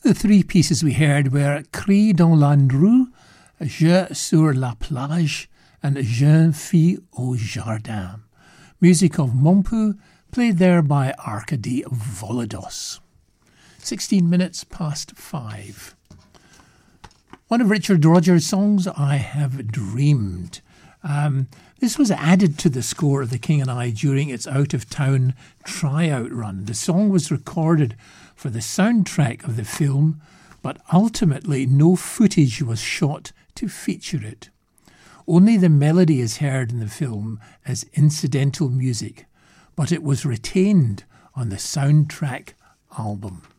The three pieces we heard were Cri dans l'Andrew, Je sur la plage, and Jeune fille au jardin. Music of Montpu, played there by Arkady Volodos. 16 minutes past 5. One of Richard Rodgers' songs, I Have Dreamed. This was added to the score of The King and I during its out-of-town tryout run. The song was recorded for the soundtrack of the film, but ultimately no footage was shot to feature it. Only the melody is heard in the film as incidental music, but it was retained on the soundtrack album.